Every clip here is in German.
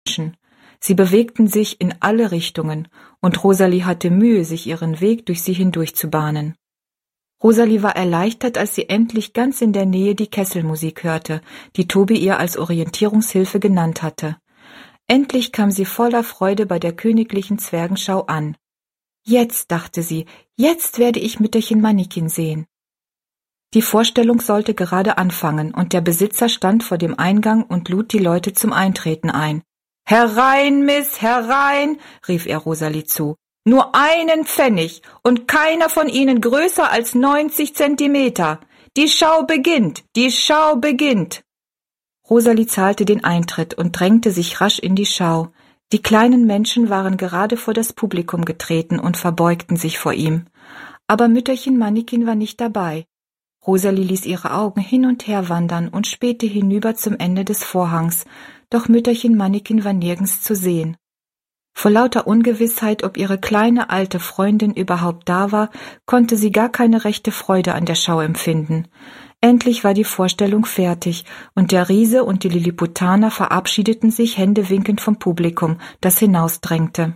Menschen. Sie bewegten sich in alle Richtungen, und Rosalie hatte Mühe, sich ihren Weg durch sie hindurch zu bahnen. Rosalie war erleichtert, als sie endlich ganz in der Nähe die Kesselmusik hörte, die Tobi ihr als Orientierungshilfe genannt hatte. Endlich kam sie voller Freude bei der königlichen Zwergenschau an. Jetzt, dachte sie, jetzt werde ich Mütterchen Mannikin sehen. Die Vorstellung sollte gerade anfangen, und der Besitzer stand vor dem Eingang und lud die Leute zum Eintreten ein. »Herein, Miss, herein«, rief er Rosalie zu. »Nur einen Pfennig und keiner von Ihnen größer als 90 Zentimeter. Die Schau beginnt, die Schau beginnt.« Rosalie zahlte den Eintritt und drängte sich rasch in die Schau. Die kleinen Menschen waren gerade vor das Publikum getreten und verbeugten sich vor ihm. Aber Mütterchen Mannikin war nicht dabei. Rosalie ließ ihre Augen hin und her wandern und spähte hinüber zum Ende des Vorhangs, doch Mütterchen Mannikin war nirgends zu sehen. Vor lauter Ungewissheit, ob ihre kleine alte Freundin überhaupt da war, konnte sie gar keine rechte Freude an der Schau empfinden. Endlich war die Vorstellung fertig, und der Riese und die Lilliputaner verabschiedeten sich händewinkend vom Publikum, das hinausdrängte.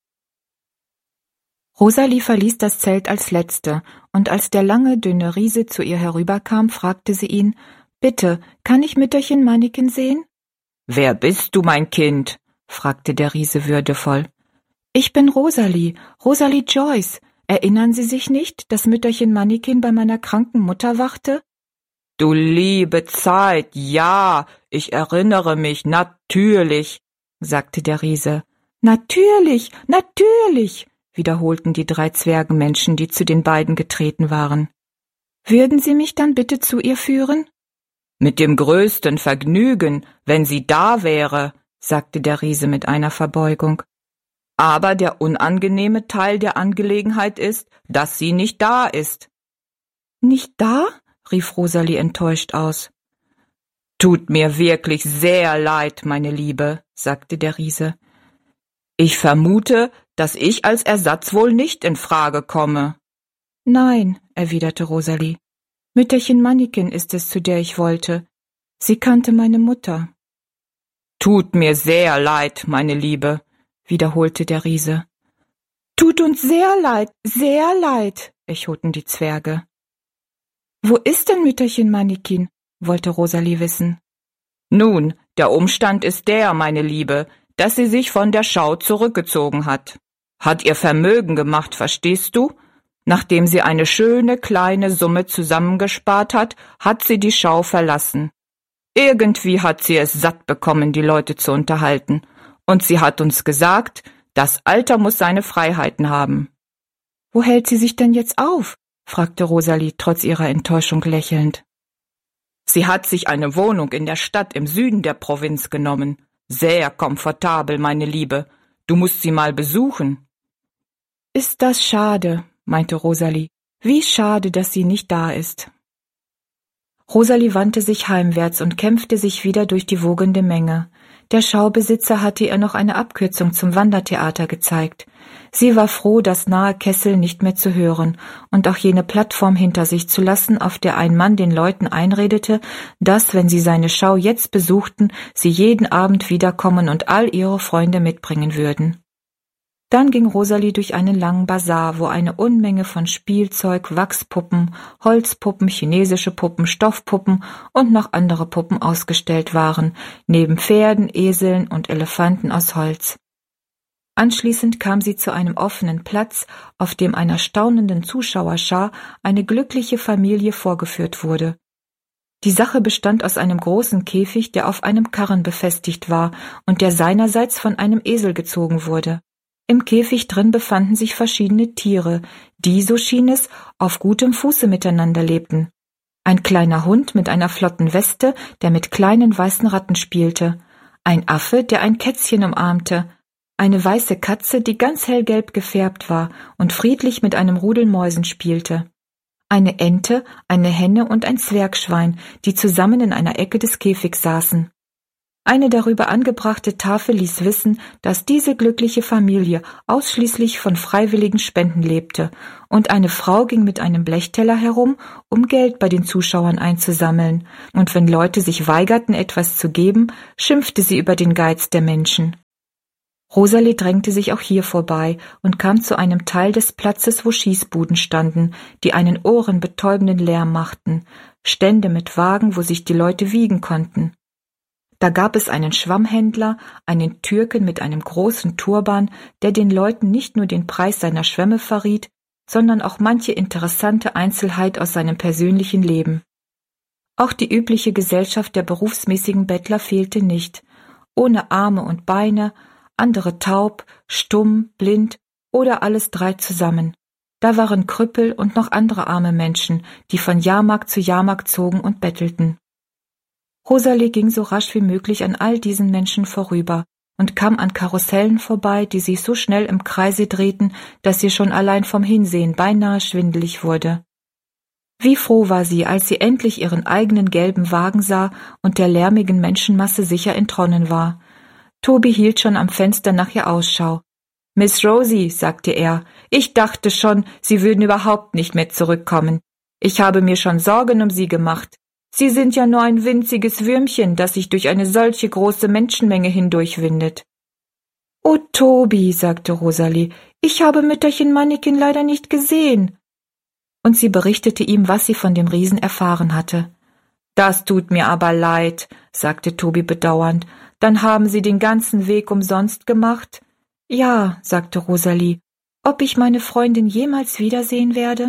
Rosalie verließ das Zelt als Letzte, und als der lange, dünne Riese zu ihr herüberkam, fragte sie ihn, »Bitte, kann ich Mütterchen Mannikin sehen?« »Wer bist du, mein Kind?« fragte der Riese würdevoll. »Ich bin Rosalie, Rosalie Joyce. Erinnern Sie sich nicht, dass Mütterchen Mannikin bei meiner kranken Mutter wachte?« »Du liebe Zeit, ja, ich erinnere mich, natürlich«, sagte der Riese. »Natürlich, natürlich«, wiederholten die 3 Zwergenmenschen, die zu den beiden getreten waren. »Würden Sie mich dann bitte zu ihr führen?« »Mit dem größten Vergnügen, wenn sie da wäre«, sagte der Riese mit einer Verbeugung. »Aber der unangenehme Teil der Angelegenheit ist, dass sie nicht da ist.« »Nicht da?« rief Rosalie enttäuscht aus. »Tut mir wirklich sehr leid, meine Liebe«, sagte der Riese. »Ich vermute, dass ich als Ersatz wohl nicht in Frage komme.« »Nein«, erwiderte Rosalie. »Mütterchen Mannikin ist es, zu der ich wollte. Sie kannte meine Mutter.« »Tut mir sehr leid, meine Liebe«, wiederholte der Riese. »Tut uns sehr leid«, echoten die Zwerge. »Wo ist denn Mütterchen Mannikin?« wollte Rosalie wissen. »Nun, der Umstand ist der, meine Liebe, dass sie sich von der Schau zurückgezogen hat. Hat ihr Vermögen gemacht, verstehst du? Nachdem sie eine schöne kleine Summe zusammengespart hat sie die Schau verlassen. Irgendwie hat sie es satt bekommen, die Leute zu unterhalten. Und sie hat uns gesagt, das Alter muss seine Freiheiten haben.« »Wo hält sie sich denn jetzt auf?« fragte Rosalie trotz ihrer Enttäuschung lächelnd. »Sie hat sich eine Wohnung in der Stadt im Süden der Provinz genommen. Sehr komfortabel, meine Liebe. Du musst sie mal besuchen.« »Ist das schade«, meinte Rosalie. »Wie schade, dass sie nicht da ist.« Rosalie wandte sich heimwärts und kämpfte sich wieder durch die wogende Menge. Der Schaubesitzer hatte ihr noch eine Abkürzung zum Wandertheater gezeigt. Sie war froh, das nahe Kessel nicht mehr zu hören und auch jene Plattform hinter sich zu lassen, auf der ein Mann den Leuten einredete, dass, wenn sie seine Schau jetzt besuchten, sie jeden Abend wiederkommen und all ihre Freunde mitbringen würden. Dann ging Rosalie durch einen langen Basar, wo eine Unmenge von Spielzeug, Wachspuppen, Holzpuppen, chinesische Puppen, Stoffpuppen und noch andere Puppen ausgestellt waren, neben Pferden, Eseln und Elefanten aus Holz. Anschließend kam sie zu einem offenen Platz, auf dem einer staunenden Zuschauerschar eine glückliche Familie vorgeführt wurde. Die Sache bestand aus einem großen Käfig, der auf einem Karren befestigt war und der seinerseits von einem Esel gezogen wurde. Im Käfig drin befanden sich verschiedene Tiere, die, so schien es, auf gutem Fuße miteinander lebten. Ein kleiner Hund mit einer flotten Weste, der mit kleinen weißen Ratten spielte, ein Affe, der ein Kätzchen umarmte, eine weiße Katze, die ganz hellgelb gefärbt war und friedlich mit einem Rudel Mäusen spielte, eine Ente, eine Henne und ein Zwergschwein, die zusammen in einer Ecke des Käfigs saßen. Eine darüber angebrachte Tafel ließ wissen, dass diese glückliche Familie ausschließlich von freiwilligen Spenden lebte, und eine Frau ging mit einem Blechteller herum, um Geld bei den Zuschauern einzusammeln, und wenn Leute sich weigerten, etwas zu geben, schimpfte sie über den Geiz der Menschen. Rosalie drängte sich auch hier vorbei und kam zu einem Teil des Platzes, wo Schießbuden standen, die einen ohrenbetäubenden Lärm machten, Stände mit Wagen, wo sich die Leute wiegen konnten. Da gab es einen Schwammhändler, einen Türken mit einem großen Turban, der den Leuten nicht nur den Preis seiner Schwämme verriet, sondern auch manche interessante Einzelheit aus seinem persönlichen Leben. Auch die übliche Gesellschaft der berufsmäßigen Bettler fehlte nicht, ohne Arme und Beine, andere taub, stumm, blind oder alles drei zusammen. Da waren Krüppel und noch andere arme Menschen, die von Jahrmarkt zu Jahrmarkt zogen und bettelten. Rosalie ging so rasch wie möglich an all diesen Menschen vorüber und kam an Karussellen vorbei, die sich so schnell im Kreise drehten, dass ihr schon allein vom Hinsehen beinahe schwindelig wurde. Wie froh war sie, als sie endlich ihren eigenen gelben Wagen sah und der lärmigen Menschenmasse sicher entronnen war. Toby hielt schon am Fenster nach ihr Ausschau. »Miss Rosie«, sagte er, »ich dachte schon, Sie würden überhaupt nicht mehr zurückkommen. Ich habe mir schon Sorgen um Sie gemacht. Sie sind ja nur ein winziges Würmchen, das sich durch eine solche große Menschenmenge hindurchwindet.« »Oh, Toby«, sagte Rosalie, »ich habe Mütterchen Mannikin leider nicht gesehen.« Und sie berichtete ihm, was sie von dem Riesen erfahren hatte. »Das tut mir aber leid«, sagte Toby bedauernd, »dann haben Sie den ganzen Weg umsonst gemacht?« »Ja«, sagte Rosalie, »ob ich meine Freundin jemals wiedersehen werde?«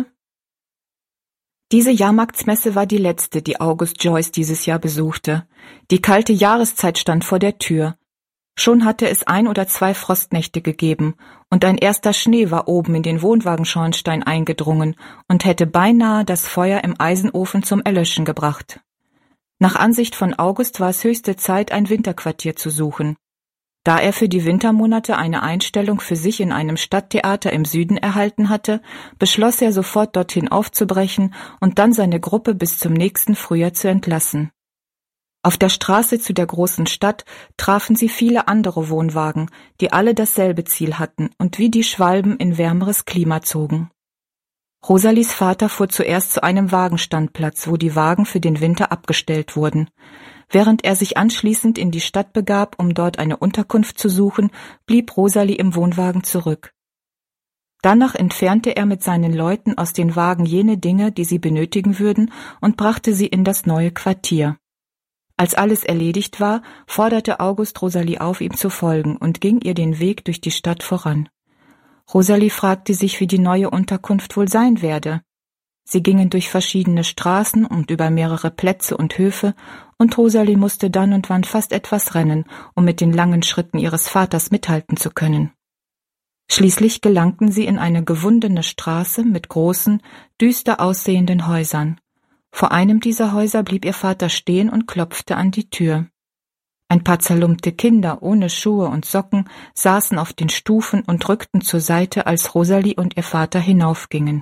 Diese Jahrmarktsmesse war die letzte, die August Joyce dieses Jahr besuchte. Die kalte Jahreszeit stand vor der Tür. Schon hatte es 1 oder 2 Frostnächte gegeben, und ein erster Schnee war oben in den Wohnwagenschornstein eingedrungen und hätte beinahe das Feuer im Eisenofen zum Erlöschen gebracht. Nach Ansicht von August war es höchste Zeit, ein Winterquartier zu suchen. Da er für die Wintermonate eine Einstellung für sich in einem Stadttheater im Süden erhalten hatte, beschloss er sofort dorthin aufzubrechen und dann seine Gruppe bis zum nächsten Frühjahr zu entlassen. Auf der Straße zu der großen Stadt trafen sie viele andere Wohnwagen, die alle dasselbe Ziel hatten und wie die Schwalben in wärmeres Klima zogen. Rosalies Vater fuhr zuerst zu einem Wagenstandplatz, wo die Wagen für den Winter abgestellt wurden. Während er sich anschließend in die Stadt begab, um dort eine Unterkunft zu suchen, blieb Rosalie im Wohnwagen zurück. Danach entfernte er mit seinen Leuten aus den Wagen jene Dinge, die sie benötigen würden, und brachte sie in das neue Quartier. Als alles erledigt war, forderte August Rosalie auf, ihm zu folgen, und ging ihr den Weg durch die Stadt voran. Rosalie fragte sich, wie die neue Unterkunft wohl sein werde. Sie gingen durch verschiedene Straßen und über mehrere Plätze und Höfe, und Rosalie musste dann und wann fast etwas rennen, um mit den langen Schritten ihres Vaters mithalten zu können. Schließlich gelangten sie in eine gewundene Straße mit großen, düster aussehenden Häusern. Vor einem dieser Häuser blieb ihr Vater stehen und klopfte an die Tür. Ein paar zerlumpte Kinder ohne Schuhe und Socken saßen auf den Stufen und rückten zur Seite, als Rosalie und ihr Vater hinaufgingen.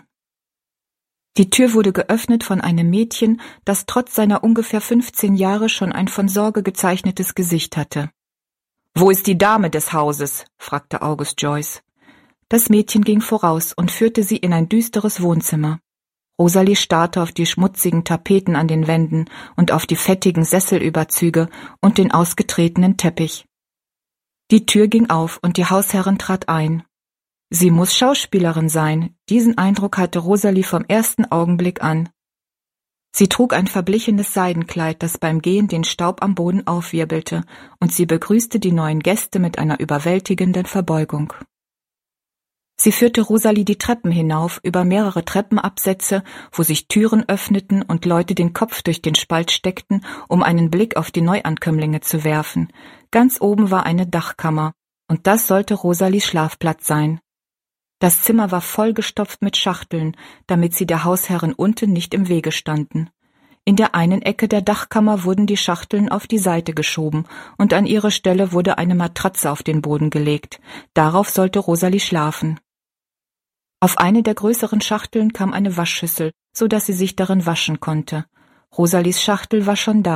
Die Tür wurde geöffnet von einem Mädchen, das trotz seiner ungefähr 15 Jahre schon ein von Sorge gezeichnetes Gesicht hatte. »Wo ist die Dame des Hauses?« fragte August Joyce. Das Mädchen ging voraus und führte sie in ein düsteres Wohnzimmer. Rosalie starrte auf die schmutzigen Tapeten an den Wänden und auf die fettigen Sesselüberzüge und den ausgetretenen Teppich. Die Tür ging auf und die Hausherrin trat ein. Sie muss Schauspielerin sein, diesen Eindruck hatte Rosalie vom ersten Augenblick an. Sie trug ein verblichenes Seidenkleid, das beim Gehen den Staub am Boden aufwirbelte, und sie begrüßte die neuen Gäste mit einer überwältigenden Verbeugung. Sie führte Rosalie die Treppen hinauf, über mehrere Treppenabsätze, wo sich Türen öffneten und Leute den Kopf durch den Spalt steckten, um einen Blick auf die Neuankömmlinge zu werfen. Ganz oben war eine Dachkammer, und das sollte Rosalies Schlafplatz sein. Das Zimmer war vollgestopft mit Schachteln, damit sie der Hausherrin unten nicht im Wege standen. In der einen Ecke der Dachkammer wurden die Schachteln auf die Seite geschoben, und an ihre Stelle wurde eine Matratze auf den Boden gelegt. Darauf sollte Rosalie schlafen. Auf eine der größeren Schachteln kam eine Waschschüssel, so dass sie sich darin waschen konnte. Rosalies Schachtel war schon da.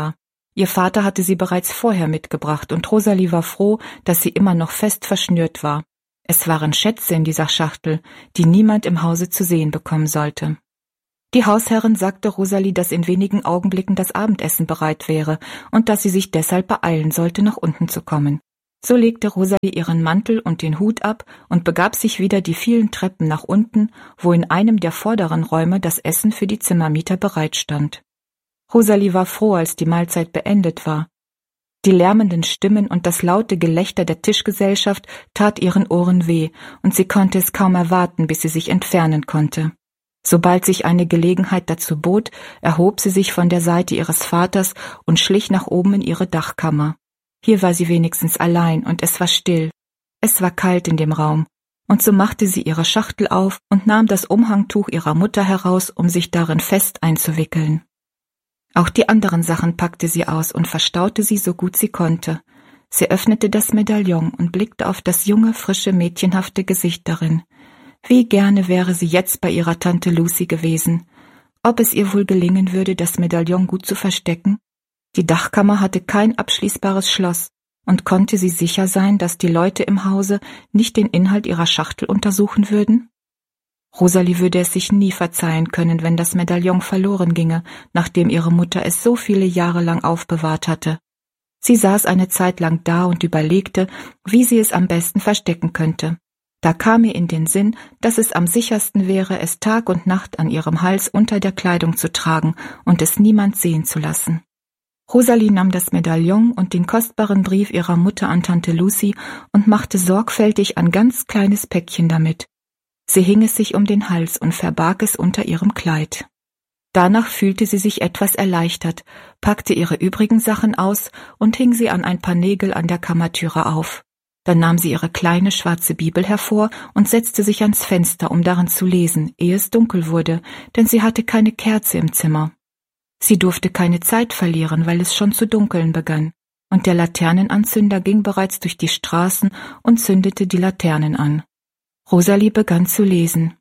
Ihr Vater hatte sie bereits vorher mitgebracht, und Rosalie war froh, dass sie immer noch fest verschnürt war. Es waren Schätze in dieser Schachtel, die niemand im Hause zu sehen bekommen sollte. Die Hausherrin sagte Rosalie, dass in wenigen Augenblicken das Abendessen bereit wäre und dass sie sich deshalb beeilen sollte, nach unten zu kommen. So legte Rosalie ihren Mantel und den Hut ab und begab sich wieder die vielen Treppen nach unten, wo in einem der vorderen Räume das Essen für die Zimmermieter bereitstand. Rosalie war froh, als die Mahlzeit beendet war. Die lärmenden Stimmen und das laute Gelächter der Tischgesellschaft tat ihren Ohren weh, und sie konnte es kaum erwarten, bis sie sich entfernen konnte. Sobald sich eine Gelegenheit dazu bot, erhob sie sich von der Seite ihres Vaters und schlich nach oben in ihre Dachkammer. Hier war sie wenigstens allein, und es war still. Es war kalt in dem Raum, und so machte sie ihre Schachtel auf und nahm das Umhangtuch ihrer Mutter heraus, um sich darin fest einzuwickeln. Auch die anderen Sachen packte sie aus und verstaute sie so gut sie konnte. Sie öffnete das Medaillon und blickte auf das junge, frische, mädchenhafte Gesicht darin. Wie gerne wäre sie jetzt bei ihrer Tante Lucy gewesen. Ob es ihr wohl gelingen würde, das Medaillon gut zu verstecken? Die Dachkammer hatte kein abschließbares Schloss, und konnte sie sicher sein, dass die Leute im Hause nicht den Inhalt ihrer Schachtel untersuchen würden? Rosalie würde es sich nie verzeihen können, wenn das Medaillon verloren ginge, nachdem ihre Mutter es so viele Jahre lang aufbewahrt hatte. Sie saß eine Zeit lang da und überlegte, wie sie es am besten verstecken könnte. Da kam ihr in den Sinn, dass es am sichersten wäre, es Tag und Nacht an ihrem Hals unter der Kleidung zu tragen und es niemand sehen zu lassen. Rosalie nahm das Medaillon und den kostbaren Brief ihrer Mutter an Tante Lucy und machte sorgfältig ein ganz kleines Päckchen damit. Sie hing es sich um den Hals und verbarg es unter ihrem Kleid. Danach fühlte sie sich etwas erleichtert, packte ihre übrigen Sachen aus und hing sie an ein paar Nägel an der Kammertüre auf. Dann nahm sie ihre kleine schwarze Bibel hervor und setzte sich ans Fenster, um darin zu lesen, ehe es dunkel wurde, denn sie hatte keine Kerze im Zimmer. Sie durfte keine Zeit verlieren, weil es schon zu dunkeln begann, und der Laternenanzünder ging bereits durch die Straßen und zündete die Laternen an. Rosalie begann zu lesen.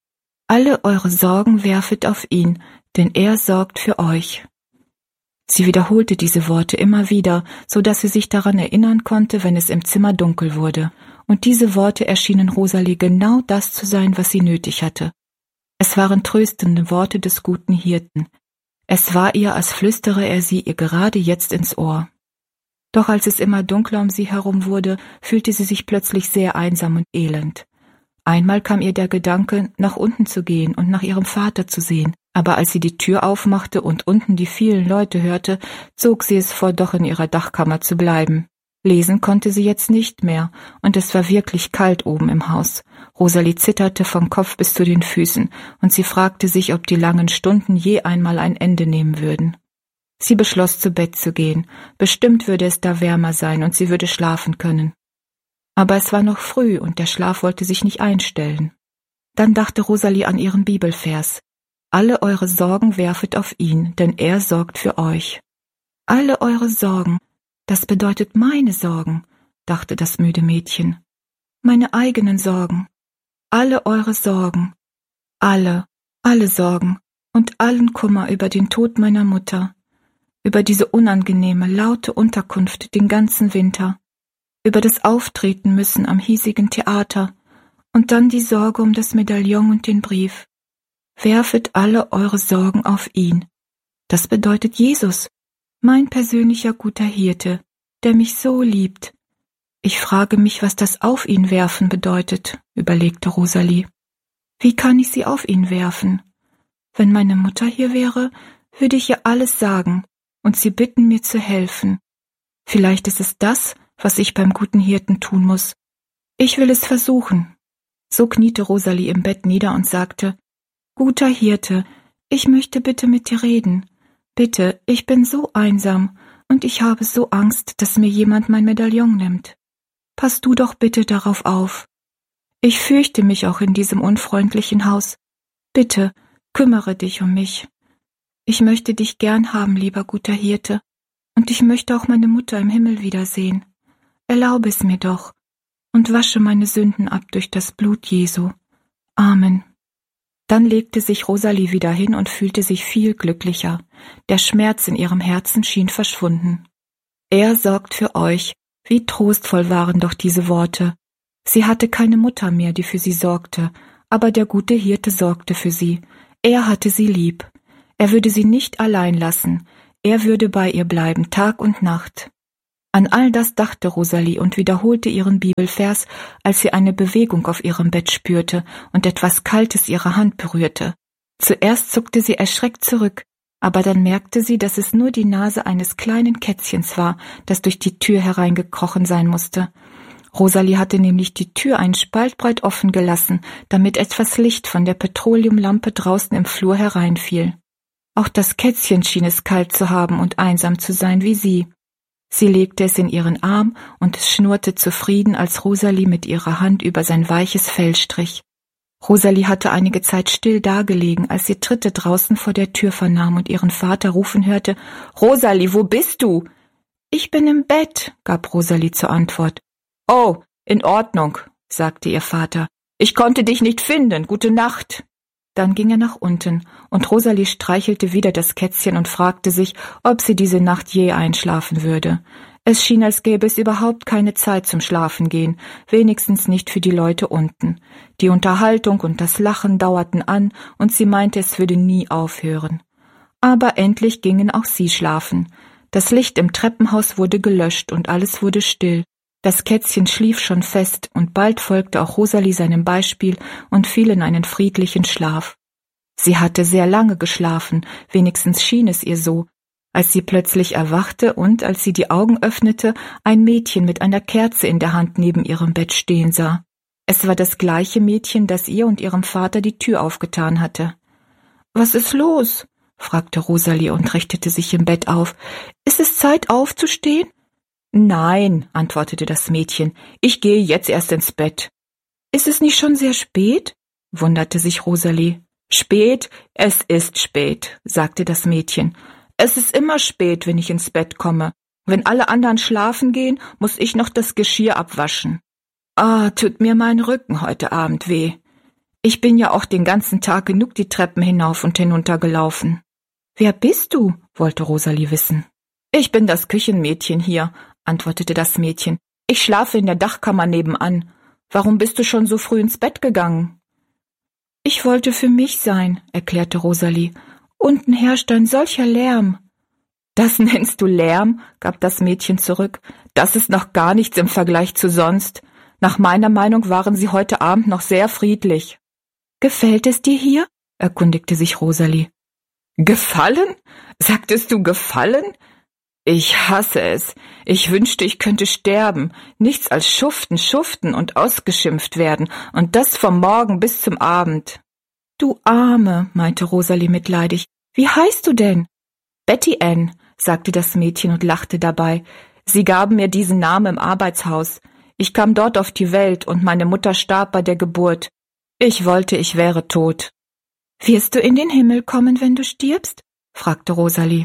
»Alle eure Sorgen werfet auf ihn, denn er sorgt für euch.« Sie wiederholte diese Worte immer wieder, so dass sie sich daran erinnern konnte, wenn es im Zimmer dunkel wurde, und diese Worte erschienen Rosalie genau das zu sein, was sie nötig hatte. Es waren tröstende Worte des guten Hirten. Es war ihr, als flüstere er sie ihr gerade jetzt ins Ohr. Doch als es immer dunkler um sie herum wurde, fühlte sie sich plötzlich sehr einsam und elend. Einmal kam ihr der Gedanke, nach unten zu gehen und nach ihrem Vater zu sehen, aber als sie die Tür aufmachte und unten die vielen Leute hörte, zog sie es vor, doch in ihrer Dachkammer zu bleiben. Lesen konnte sie jetzt nicht mehr, und es war wirklich kalt oben im Haus. Rosalie zitterte vom Kopf bis zu den Füßen, und sie fragte sich, ob die langen Stunden je einmal ein Ende nehmen würden. Sie beschloss, zu Bett zu gehen. Bestimmt würde es da wärmer sein, und sie würde schlafen können. Aber es war noch früh, und der Schlaf wollte sich nicht einstellen. Dann dachte Rosalie an ihren Bibelvers. »Alle eure Sorgen werfet auf ihn, denn er sorgt für euch.« »Alle eure Sorgen, das bedeutet meine Sorgen«, dachte das müde Mädchen. »Meine eigenen Sorgen. Alle eure Sorgen. Alle Sorgen und allen Kummer über den Tod meiner Mutter. Über diese unangenehme, laute Unterkunft den ganzen Winter. Über das Auftreten müssen am hiesigen Theater und dann die Sorge um das Medaillon und den Brief. Werfet alle eure Sorgen auf ihn. Das bedeutet Jesus, mein persönlicher guter Hirte, der mich so liebt. Ich frage mich, was das auf ihn werfen bedeutet, überlegte Rosalie. Wie kann ich sie auf ihn werfen? Wenn meine Mutter hier wäre, würde ich ihr alles sagen und sie bitten, mir zu helfen. Vielleicht ist es das, was ich beim guten Hirten tun muss. Ich will es versuchen. So kniete Rosalie im Bett nieder und sagte, »Guter Hirte, ich möchte bitte mit dir reden. Bitte, ich bin so einsam und ich habe so Angst, dass mir jemand mein Medaillon nimmt. Pass du doch bitte darauf auf. Ich fürchte mich auch in diesem unfreundlichen Haus. Bitte, kümmere dich um mich. Ich möchte dich gern haben, lieber guter Hirte, und ich möchte auch meine Mutter im Himmel wiedersehen. Erlaube es mir doch und wasche meine Sünden ab durch das Blut Jesu. Amen.« Dann legte sich Rosalie wieder hin und fühlte sich viel glücklicher. Der Schmerz in ihrem Herzen schien verschwunden. Er sorgt für euch. Wie trostvoll waren doch diese Worte. Sie hatte keine Mutter mehr, die für sie sorgte, aber der gute Hirte sorgte für sie. Er hatte sie lieb. Er würde sie nicht allein lassen. Er würde bei ihr bleiben, Tag und Nacht. An all das dachte Rosalie und wiederholte ihren Bibelvers, als sie eine Bewegung auf ihrem Bett spürte und etwas Kaltes ihre Hand berührte. Zuerst zuckte sie erschreckt zurück, aber dann merkte sie, dass es nur die Nase eines kleinen Kätzchens war, das durch die Tür hereingekrochen sein musste. Rosalie hatte nämlich die Tür einen Spalt breit offen gelassen, damit etwas Licht von der Petroleumlampe draußen im Flur hereinfiel. Auch das Kätzchen schien es kalt zu haben und einsam zu sein wie sie. Sie legte es in ihren Arm und es schnurrte zufrieden, als Rosalie mit ihrer Hand über sein weiches Fell strich. Rosalie hatte einige Zeit still dagelegen, als sie Tritte draußen vor der Tür vernahm und ihren Vater rufen hörte: »Rosalie, wo bist du?« »Ich bin im Bett«, gab Rosalie zur Antwort. »Oh, in Ordnung«, sagte ihr Vater. »Ich konnte dich nicht finden. Gute Nacht.« Dann ging er nach unten, und Rosalie streichelte wieder das Kätzchen und fragte sich, ob sie diese Nacht je einschlafen würde. Es schien, als gäbe es überhaupt keine Zeit zum Schlafengehen, wenigstens nicht für die Leute unten. Die Unterhaltung und das Lachen dauerten an, und sie meinte, es würde nie aufhören. Aber endlich gingen auch sie schlafen. Das Licht im Treppenhaus wurde gelöscht und alles wurde still. Das Kätzchen schlief schon fest, und bald folgte auch Rosalie seinem Beispiel und fiel in einen friedlichen Schlaf. Sie hatte sehr lange geschlafen, wenigstens schien es ihr so, als sie plötzlich erwachte und, als sie die Augen öffnete, ein Mädchen mit einer Kerze in der Hand neben ihrem Bett stehen sah. Es war das gleiche Mädchen, das ihr und ihrem Vater die Tür aufgetan hatte. »Was ist los?« fragte Rosalie und richtete sich im Bett auf. »Ist es Zeit, aufzustehen?« »Nein«, antwortete das Mädchen, »ich gehe jetzt erst ins Bett.« »Ist es nicht schon sehr spät?« wunderte sich Rosalie. »Spät? Es ist spät«, sagte das Mädchen. »Es ist immer spät, wenn ich ins Bett komme. Wenn alle anderen schlafen gehen, muss ich noch das Geschirr abwaschen. Ah, tut mir mein Rücken heute Abend weh. Ich bin ja auch den ganzen Tag genug die Treppen hinauf und hinunter gelaufen.« »Wer bist du?« wollte Rosalie wissen. »Ich bin das Küchenmädchen hier«, antwortete das Mädchen. »Ich schlafe in der Dachkammer nebenan. Warum bist du schon so früh ins Bett gegangen?« »Ich wollte für mich sein«, erklärte Rosalie. »Unten herrscht ein solcher Lärm.« »Das nennst du Lärm?«, gab das Mädchen zurück. »Das ist noch gar nichts im Vergleich zu sonst. Nach meiner Meinung waren sie heute Abend noch sehr friedlich.« »Gefällt es dir hier?«, erkundigte sich Rosalie. »Gefallen? Sagtest du gefallen? Ich hasse es. Ich wünschte, ich könnte sterben. Nichts als schuften und ausgeschimpft werden. Und das vom Morgen bis zum Abend.« »Du Arme«, meinte Rosalie mitleidig. »Wie heißt du denn?« »Betty Ann«, sagte das Mädchen und lachte dabei. »Sie gaben mir diesen Namen im Arbeitshaus. Ich kam dort auf die Welt und meine Mutter starb bei der Geburt. Ich wollte, ich wäre tot.« »Wirst du in den Himmel kommen, wenn du stirbst?« fragte Rosalie.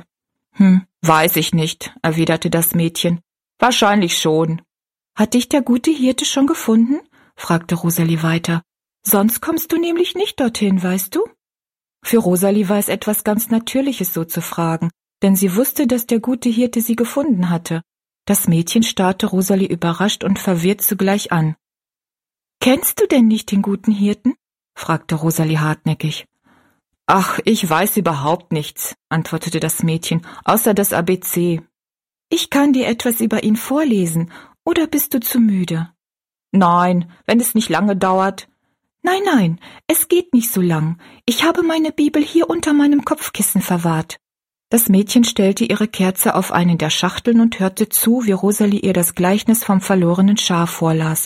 Weiß ich nicht«, erwiderte das Mädchen. »Wahrscheinlich schon.« »Hat dich der gute Hirte schon gefunden?« fragte Rosalie weiter. »Sonst kommst du nämlich nicht dorthin, weißt du?« Für Rosalie war es etwas ganz Natürliches, so zu fragen, denn sie wusste, dass der gute Hirte sie gefunden hatte. Das Mädchen starrte Rosalie überrascht und verwirrt zugleich an. »Kennst du denn nicht den guten Hirten?« fragte Rosalie hartnäckig. »Ach, ich weiß überhaupt nichts«, antwortete das Mädchen, »außer das ABC.« »Ich kann dir etwas über ihn vorlesen, oder bist du zu müde?« »Nein, wenn es nicht lange dauert.« »Nein, es geht nicht so lang. Ich habe meine Bibel hier unter meinem Kopfkissen verwahrt.« Das Mädchen stellte ihre Kerze auf einen der Schachteln und hörte zu, wie Rosalie ihr das Gleichnis vom verlorenen Schaf vorlas.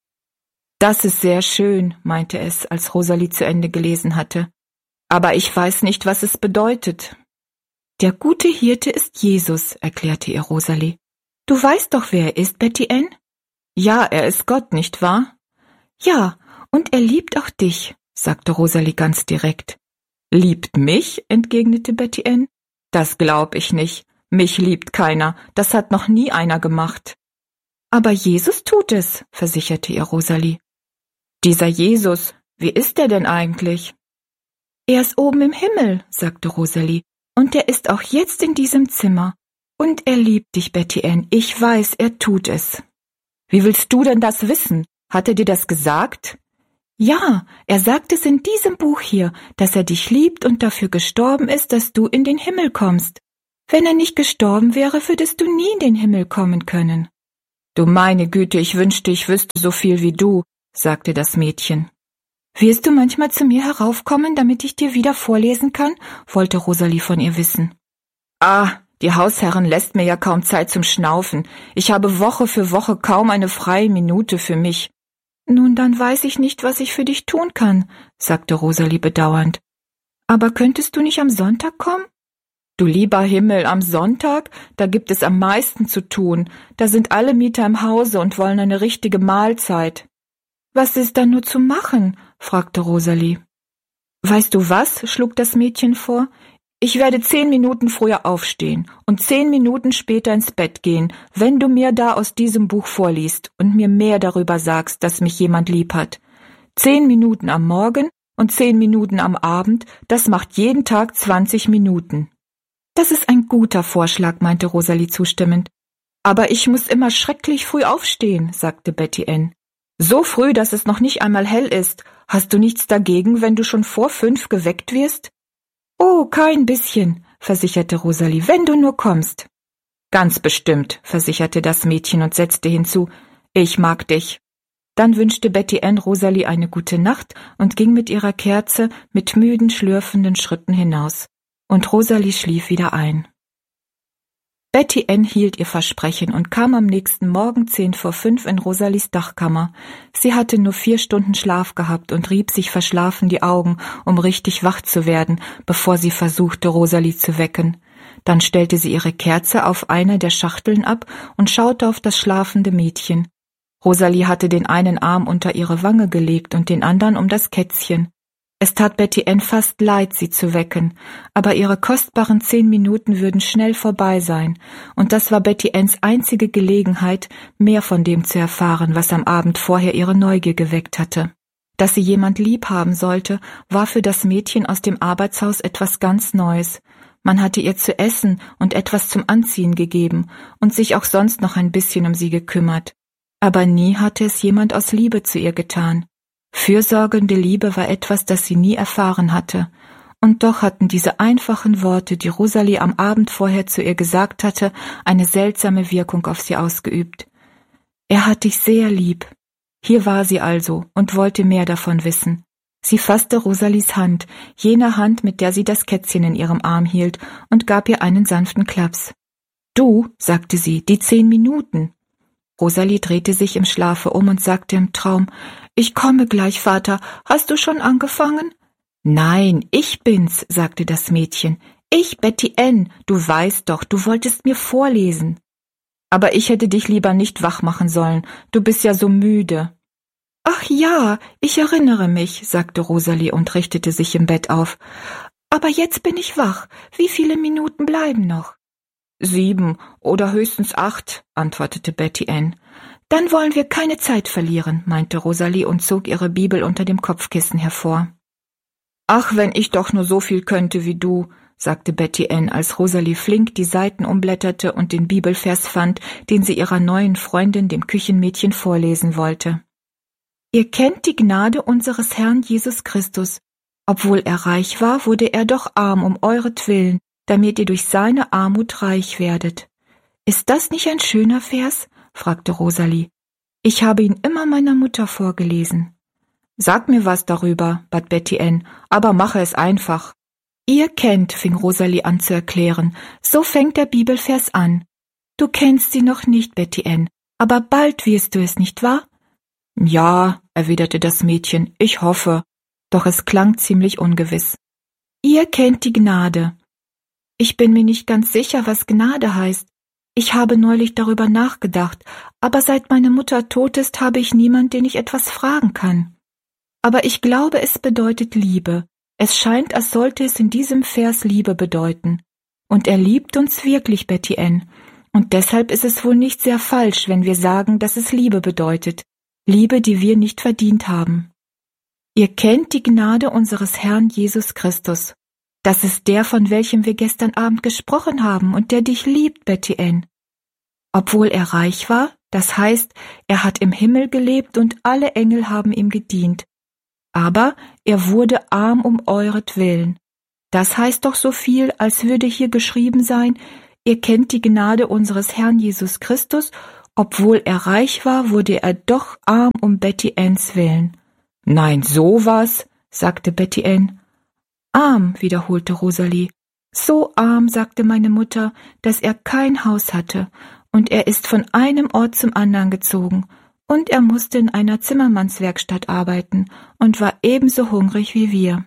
»Das ist sehr schön«, meinte es, als Rosalie zu Ende gelesen hatte. »Aber ich weiß nicht, was es bedeutet.« »Der gute Hirte ist Jesus«, erklärte ihr Rosalie. »Du weißt doch, wer er ist, Betty Ann?« »Ja, er ist Gott, nicht wahr?« »Ja, und er liebt auch dich«, sagte Rosalie ganz direkt. »Liebt mich?«, entgegnete Betty Ann. »Das glaub ich nicht. Mich liebt keiner. Das hat noch nie einer gemacht.« »Aber Jesus tut es«, versicherte ihr Rosalie. »Dieser Jesus, wie ist er denn eigentlich?« Er ist oben im Himmel, sagte Rosalie, und er ist auch jetzt in diesem Zimmer. Und er liebt dich, Betty Ann, ich weiß, er tut es. Wie willst du denn das wissen? Hat er dir das gesagt? Ja, er sagt es in diesem Buch hier, dass er dich liebt und dafür gestorben ist, dass du in den Himmel kommst. Wenn er nicht gestorben wäre, würdest du nie in den Himmel kommen können. Du meine Güte, ich wünschte, ich wüsste so viel wie du, sagte das Mädchen. Wirst du manchmal zu mir heraufkommen, damit ich dir wieder vorlesen kann? Wollte Rosalie von ihr wissen. Ah, die Hausherrin lässt mir ja kaum Zeit zum Schnaufen. Ich habe Woche für Woche kaum eine freie Minute für mich. Nun, dann weiß ich nicht, was ich für dich tun kann, sagte Rosalie bedauernd. Aber könntest du nicht am Sonntag kommen? Du lieber Himmel, am Sonntag? Da gibt es am meisten zu tun. Da sind alle Mieter im Hause und wollen eine richtige Mahlzeit. Was ist da nur zu machen? Fragte Rosalie. Weißt du was? Schlug das Mädchen vor. Ich werde 10 Minuten früher aufstehen und 10 Minuten später ins Bett gehen, wenn du mir da aus diesem Buch vorliest und mir mehr darüber sagst, dass mich jemand lieb hat. 10 Minuten am Morgen und 10 Minuten am Abend, das macht jeden Tag 20 Minuten. Das ist ein guter Vorschlag, meinte Rosalie zustimmend. Aber ich muss immer schrecklich früh aufstehen, sagte Betty Ann. So früh, dass es noch nicht einmal hell ist. Hast du nichts dagegen, wenn du schon vor 5 geweckt wirst? Oh, kein bisschen, versicherte Rosalie, wenn du nur kommst. Ganz bestimmt, versicherte das Mädchen und setzte hinzu, ich mag dich. Dann wünschte Betty Ann Rosalie eine gute Nacht und ging mit ihrer Kerze mit müden, schlürfenden Schritten hinaus. Und Rosalie schlief wieder ein. Betty Ann hielt ihr Versprechen und kam am nächsten Morgen 5:10 in Rosalies Dachkammer. Sie hatte nur 4 Stunden Schlaf gehabt und rieb sich verschlafen die Augen, um richtig wach zu werden, bevor sie versuchte, Rosalie zu wecken. Dann stellte sie ihre Kerze auf einer der Schachteln ab und schaute auf das schlafende Mädchen. Rosalie hatte den einen Arm unter ihre Wange gelegt und den anderen um das Kätzchen. Es tat Betty Ann fast leid, sie zu wecken, aber ihre kostbaren 10 Minuten würden schnell vorbei sein, und das war Betty Anns einzige Gelegenheit, mehr von dem zu erfahren, was am Abend vorher ihre Neugier geweckt hatte. Dass sie jemand lieb haben sollte, war für das Mädchen aus dem Arbeitshaus etwas ganz Neues. Man hatte ihr zu essen und etwas zum Anziehen gegeben und sich auch sonst noch ein bisschen um sie gekümmert. Aber nie hatte es jemand aus Liebe zu ihr getan. Fürsorgende Liebe war etwas, das sie nie erfahren hatte. Und doch hatten diese einfachen Worte, die Rosalie am Abend vorher zu ihr gesagt hatte, eine seltsame Wirkung auf sie ausgeübt. Er hat dich sehr lieb. Hier war sie also und wollte mehr davon wissen. Sie fasste Rosalies Hand, jene Hand, mit der sie das Kätzchen in ihrem Arm hielt, und gab ihr einen sanften Klaps. Du, sagte sie, die 10 Minuten. Rosalie drehte sich im Schlafe um und sagte im Traum, »Ich komme gleich, Vater. Hast du schon angefangen?« »Nein, ich bin's«, sagte das Mädchen. »Ich, Betty Ann, du weißt doch, du wolltest mir vorlesen.« »Aber ich hätte dich lieber nicht wach machen sollen. Du bist ja so müde.« »Ach ja, ich erinnere mich«, sagte Rosalie und richtete sich im Bett auf. »Aber jetzt bin ich wach. Wie viele Minuten bleiben noch?« 7 oder höchstens 8, antwortete Betty Ann. »Dann wollen wir keine Zeit verlieren«, meinte Rosalie und zog ihre Bibel unter dem Kopfkissen hervor. »Ach, wenn ich doch nur so viel könnte wie du«, sagte Betty Ann, als Rosalie flink die Seiten umblätterte und den Bibelvers fand, den sie ihrer neuen Freundin, dem Küchenmädchen, vorlesen wollte. »Ihr kennt die Gnade unseres Herrn Jesus Christus. Obwohl er reich war, wurde er doch arm um euretwillen, damit ihr durch seine Armut reich werdet.« »Ist das nicht ein schöner Vers?« fragte Rosalie. »Ich habe ihn immer meiner Mutter vorgelesen.« »Sag mir was darüber«, bat Betty Ann, »aber mache es einfach.« »Ihr kennt«, fing Rosalie an zu erklären, »so fängt der Bibelvers an. Du kennst sie noch nicht, Betty Ann, aber bald wirst du es, nicht wahr?« »Ja«, erwiderte das Mädchen, »ich hoffe.« Doch es klang ziemlich ungewiss. »Ihr kennt die Gnade.« »Ich bin mir nicht ganz sicher, was Gnade heißt. Ich habe neulich darüber nachgedacht, aber seit meine Mutter tot ist, habe ich niemand, den ich etwas fragen kann. Aber ich glaube, es bedeutet Liebe. Es scheint, als sollte es in diesem Vers Liebe bedeuten. Und er liebt uns wirklich, Betty Ann. Und deshalb ist es wohl nicht sehr falsch, wenn wir sagen, dass es Liebe bedeutet. Liebe, die wir nicht verdient haben.« Ihr kennt die Gnade unseres Herrn Jesus Christus. Das ist der, von welchem wir gestern Abend gesprochen haben und der dich liebt, Betty Ann. Obwohl er reich war, das heißt, er hat im Himmel gelebt und alle Engel haben ihm gedient. Aber er wurde arm um euretwillen. Das heißt doch so viel, als würde hier geschrieben sein, ihr kennt die Gnade unseres Herrn Jesus Christus, obwohl er reich war, wurde er doch arm um Betty Anns willen. Nein, sowas, sagte Betty Ann. Arm, wiederholte Rosalie. So arm, sagte meine Mutter, dass er kein Haus hatte, und er ist von einem Ort zum anderen gezogen, und er musste in einer Zimmermannswerkstatt arbeiten und war ebenso hungrig wie wir.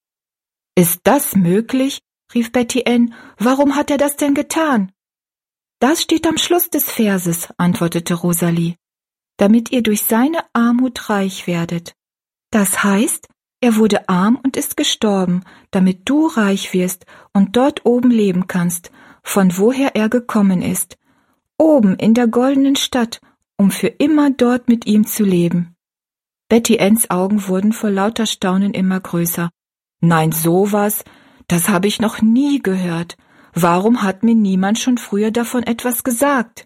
»Ist das möglich?« rief Betty Ann. »Warum hat er das denn getan?« »Das steht am Schluss des Verses«, antwortete Rosalie, »damit ihr durch seine Armut reich werdet. Das heißt, er wurde arm und ist gestorben, damit du reich wirst und dort oben leben kannst, von woher er gekommen ist, oben in der goldenen Stadt, um für immer dort mit ihm zu leben.« Betty Anns Augen wurden vor lauter Staunen immer größer. »Nein, sowas, das habe ich noch nie gehört. Warum hat mir niemand schon früher davon etwas gesagt?«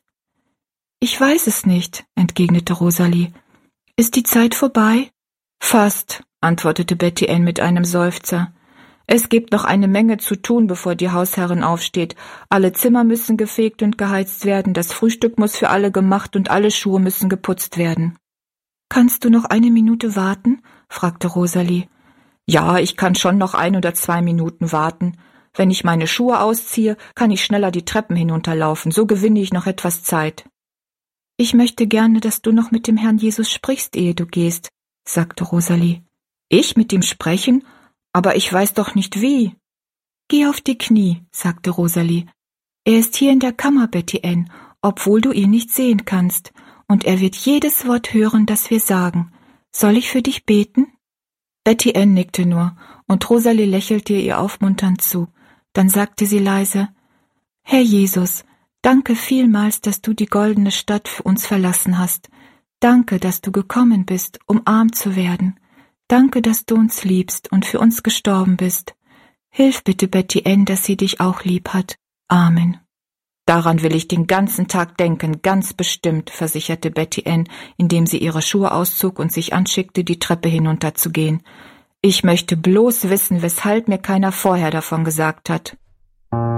»Ich weiß es nicht«, entgegnete Rosalie. »Ist die Zeit vorbei?« »Fast«, antwortete Betty Ann mit einem Seufzer. »Es gibt noch eine Menge zu tun, bevor die Hausherrin aufsteht. Alle Zimmer müssen gefegt und geheizt werden, das Frühstück muss für alle gemacht und alle Schuhe müssen geputzt werden.« »Kannst du noch eine Minute warten?« fragte Rosalie. »Ja, ich kann schon noch 1 oder 2 Minuten warten. Wenn ich meine Schuhe ausziehe, kann ich schneller die Treppen hinunterlaufen, so gewinne ich noch etwas Zeit.« »Ich möchte gerne, dass du noch mit dem Herrn Jesus sprichst, ehe du gehst«, sagte Rosalie. »Ich mit ihm sprechen? Aber ich weiß doch nicht wie.« »Geh auf die Knie«, sagte Rosalie. »Er ist hier in der Kammer, Betty Ann, obwohl du ihn nicht sehen kannst, und er wird jedes Wort hören, das wir sagen. Soll ich für dich beten?« Betty Ann nickte nur, und Rosalie lächelte ihr aufmunternd zu. Dann sagte sie leise, »Herr Jesus, danke vielmals, dass du die goldene Stadt für uns verlassen hast. Danke, dass du gekommen bist, um arm zu werden. Danke, dass du uns liebst und für uns gestorben bist. Hilf bitte Betty Ann, dass sie dich auch lieb hat. Amen.« »Daran will ich den ganzen Tag denken, ganz bestimmt«, versicherte Betty Ann, indem sie ihre Schuhe auszog und sich anschickte, die Treppe hinunterzugehen. »Ich möchte bloß wissen, weshalb mir keiner vorher davon gesagt hat.«